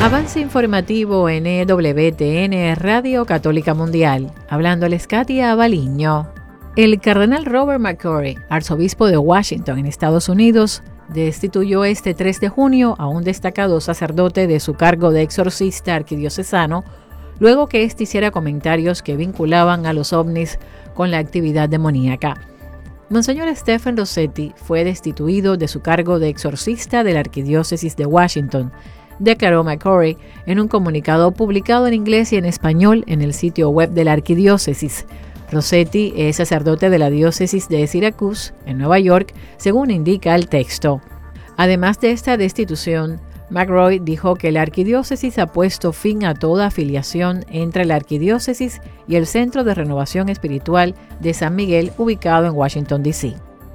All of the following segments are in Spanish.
Avance informativo en EWTN Radio Católica Mundial. Hablándoles Katia Baliño. El cardenal Robert McCrory, arzobispo de Washington en Estados Unidos, destituyó este 3 de junio a un destacado sacerdote de su cargo de exorcista arquidiocesano, luego que éste hiciera comentarios que vinculaban a los ovnis con la actividad demoníaca. Monseñor Stephen Rossetti fue destituido de su cargo de exorcista de la arquidiócesis de Washington, declaró McCrory en un comunicado publicado en inglés y en español en el sitio web de la arquidiócesis. Rossetti es sacerdote de la diócesis de Syracuse, en Nueva York, según indica el texto. Además de esta destitución, McCrory dijo que la arquidiócesis ha puesto fin a toda afiliación entre la arquidiócesis y el Centro de Renovación Espiritual de San Miguel, ubicado en Washington, D.C.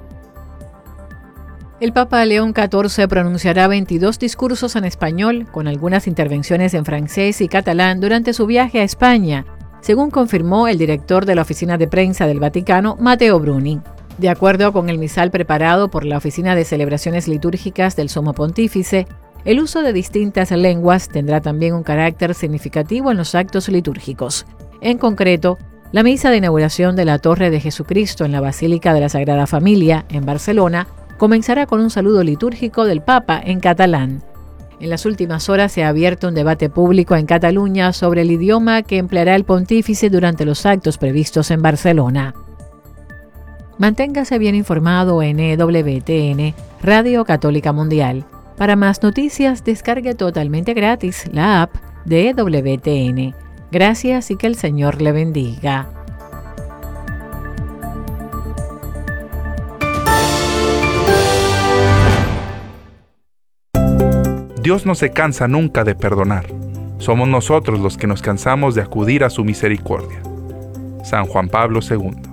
El Papa León XIV pronunciará 22 discursos en español, con algunas intervenciones en francés y catalán durante su viaje a España, según confirmó el director de la Oficina de Prensa del Vaticano, Matteo Bruni. De acuerdo con el misal preparado por la Oficina de Celebraciones Litúrgicas del Sumo Pontífice, el uso de distintas lenguas tendrá también un carácter significativo en los actos litúrgicos. En concreto, la misa de inauguración de la Torre de Jesucristo en la Basílica de la Sagrada Familia, en Barcelona, comenzará con un saludo litúrgico del Papa en catalán. En las últimas horas se ha abierto un debate público en Cataluña sobre el idioma que empleará el pontífice durante los actos previstos en Barcelona. Manténgase bien informado en EWTN, Radio Católica Mundial. Para más noticias, descargue totalmente gratis la app de EWTN. Gracias y que el Señor le bendiga. Dios no se cansa nunca de perdonar. Somos nosotros los que nos cansamos de acudir a su misericordia. San Juan Pablo II.